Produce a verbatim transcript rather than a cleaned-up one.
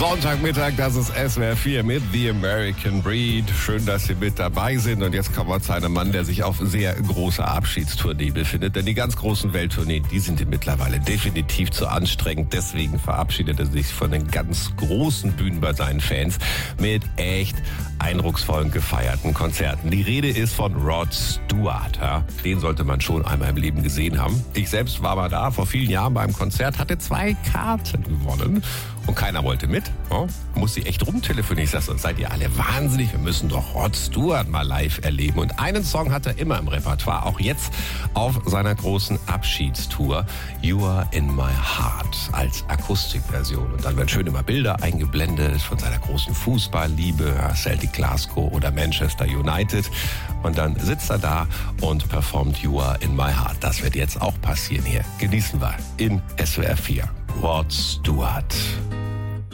Sonntagmittag, das ist S W R vier mit The American Breed. Schön, dass Sie mit dabei sind. Und jetzt kommen wir zu einem Mann, der sich auf sehr großer Abschiedstournee befindet. Denn die ganz großen Welttourneen, die sind ihm mittlerweile definitiv zu anstrengend. Deswegen verabschiedet er sich von den ganz großen Bühnen bei seinen Fans mit echt eindrucksvollen gefeierten Konzerten. Die Rede ist von Rod Stewart. Ja, den sollte man schon einmal im Leben gesehen haben. Ich selbst war mal da vor vielen Jahren beim Konzert, hatte zwei Karten gewonnen. Und keiner wollte mit. Ja, muss sie echt rumtelefonieren. Ich sag so, seid ihr alle wahnsinnig? Wir müssen doch Rod Stewart mal live erleben. Und einen Song hat er immer im Repertoire, auch jetzt auf seiner großen Abschiedstour. You Are in My Heart als Akustikversion. Und dann werden schön immer Bilder eingeblendet von seiner großen Fußballliebe, Celtic Glasgow oder Manchester United. Und dann sitzt er da und performt You Are in My Heart. Das wird jetzt auch passieren hier. Genießen wir in S W R vier. Rod Stewart.